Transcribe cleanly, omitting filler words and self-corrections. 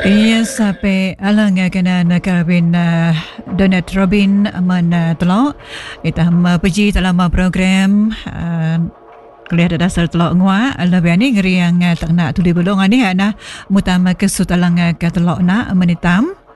Iya sampai alang kena nakabin Donat Robin aman telok itam pergi dalam program kuliah dasar telok ngwa lebih ni ngeri yang tak nak tuli belong ani ana mutama kesut alang ke telok na menitam